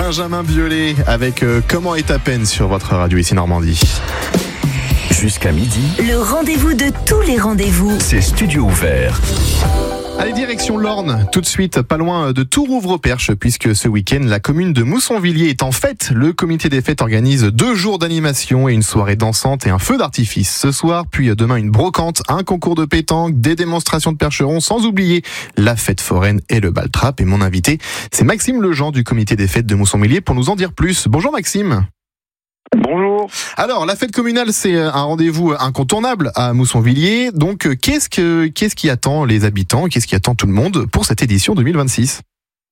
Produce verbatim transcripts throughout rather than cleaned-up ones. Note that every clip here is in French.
Benjamin Biolay avec euh, Comment est ta peine sur votre radio ici Normandie. Jusqu'à midi, le rendez-vous de tous les rendez-vous. C'est Studio Ouvert. Allez, direction l'Orne, tout de suite, pas loin de Tourouvre-Perche, puisque ce week-end, la commune de Mousson-Villiers est en fête. Le comité des fêtes organise deux jours d'animation et une soirée dansante et un feu d'artifice ce soir, puis demain une brocante, un concours de pétanque, des démonstrations de percherons, sans oublier la fête foraine et le bal trap. Et mon invité, c'est Maxime Lejean du comité des fêtes de Mousson-Villiers pour nous en dire plus. Bonjour Maxime. Bonjour. Alors, la fête communale, c'est un rendez-vous incontournable à Mousson-Villiers. Donc, qu'est-ce que, qu'est-ce qui attend les habitants, qu'est-ce qui attend tout le monde pour cette édition deux mille vingt-six ?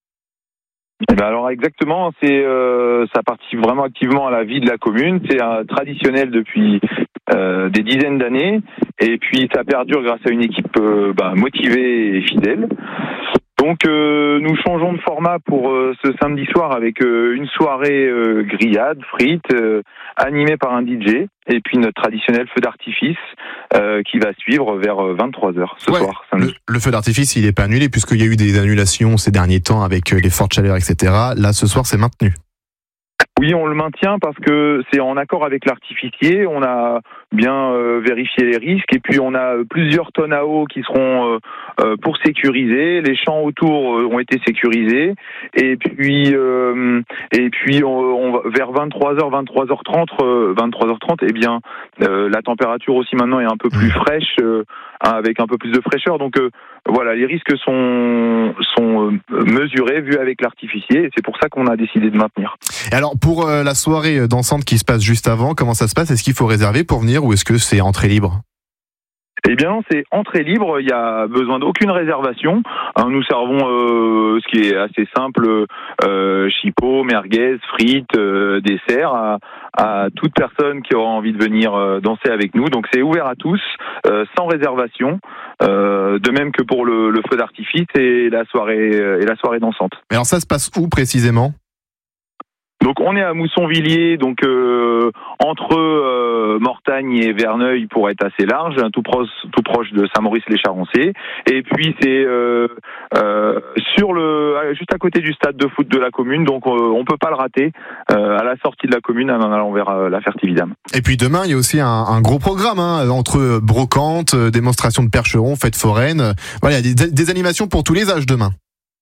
Eh ben alors exactement, c'est euh, ça participe vraiment activement à la vie de la commune. C'est un traditionnel depuis euh, des dizaines d'années, et puis ça perdure grâce à une équipe euh, bah, motivée et fidèle. Donc euh, nous changeons de format pour euh, ce samedi soir avec euh, une soirée euh, grillade, frites, euh, animée par un D J, et puis notre traditionnel feu d'artifice euh, qui va suivre vers vingt-trois heures ce ouais, soir, samedi. Le, le feu d'artifice, il n'est pas annulé puisqu'il y a eu des annulations ces derniers temps avec les fortes chaleurs, et cetera. Là, ce soir, c'est maintenu. Oui, on le maintient parce que c'est en accord avec l'artificier. On a bien euh, vérifié les risques, et puis on a plusieurs tonnes à eau qui seront euh, euh, pour sécuriser. Les champs autour euh, ont été sécurisés, et puis euh, et puis on, on va vers vingt-trois heures, vingt-trois heures trente, euh, vingt-trois heures trente. Eh bien, euh, la température aussi maintenant est un peu plus fraîche, euh, avec un peu plus de fraîcheur. Donc euh, voilà, les risques sont sont euh, mesurés, vus avec l'artificier, et c'est pour ça qu'on a décidé de maintenir. Et alors, pour euh, la soirée dansante qui se passe juste avant, comment ça se passe ? Est-ce qu'il faut réserver pour venir ou est-ce que c'est entrée libre ? Eh bien, c'est entrée libre, il n'y a besoin d'aucune réservation. Nous servons euh, ce qui est assez simple, euh, chipot, merguez, frites, euh, dessert, à, à toute personne qui aura envie de venir euh, danser avec nous. Donc c'est ouvert à tous, euh, sans réservation, euh, de même que pour le, le feu d'artifice et la soirée, et la soirée dansante. Et alors ça se passe où précisément ? Donc on est à Mousson-Villiers, donc euh, entre euh, Mortagne et Verneuil pour être assez large, tout proche, tout proche de Saint-Maurice-les-Charençais. Et puis c'est euh, euh, sur le, juste à côté du stade de foot de la commune, donc euh, on peut pas le rater, euh, à la sortie de la commune en allant vers euh, la Fertividame. Et puis demain il y a aussi un, un gros programme hein, entre brocante, démonstration de percherons, fête foraine. Voilà, il y a des, des animations pour tous les âges demain.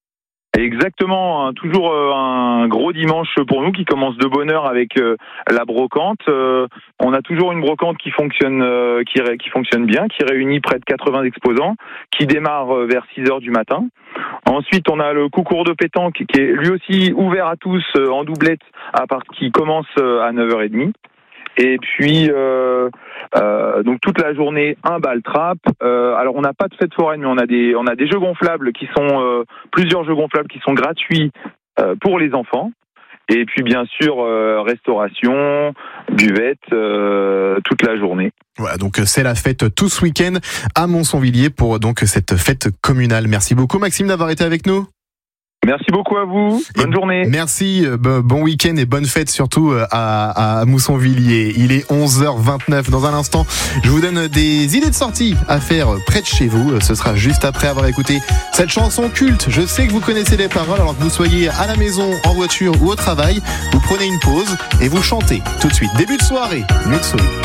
Exactement, hein, toujours euh, un gros dimanche pour nous qui commence de bonne heure avec euh, la brocante. Euh, on a toujours une brocante qui fonctionne, euh, qui, ré, qui fonctionne bien, qui réunit près de quatre-vingts exposants, qui démarre euh, vers six heures du matin. Ensuite, on a le concours de pétanque qui est lui aussi ouvert à tous euh, en doublette, à part qui commence euh, à neuf heures trente. Et puis euh, euh, donc toute la journée un bal trap. Euh, alors on n'a pas de fête foraine, mais on a des on a des jeux gonflables qui sont euh, plusieurs jeux gonflables qui sont gratuits euh, pour les enfants. Et puis bien sûr euh, restauration, buvette euh, toute la journée. Voilà, donc c'est la fête tout ce week-end à Mousson-Villiers pour donc cette fête communale. Merci beaucoup Maxime d'avoir été avec nous. Merci beaucoup à vous. Bonne et journée. Merci, bon week-end et bonne fête surtout à, à Mousson-Villiers. Il est onze heures vingt-neuf. Dans un instant, je vous donne des idées de sortie à faire près de chez vous. Ce sera juste après avoir écouté cette chanson culte. Je sais que vous connaissez les paroles, alors que vous soyez à la maison, en voiture ou au travail. Vous prenez une pause et vous chantez tout de suite. Début de soirée, Mutsu.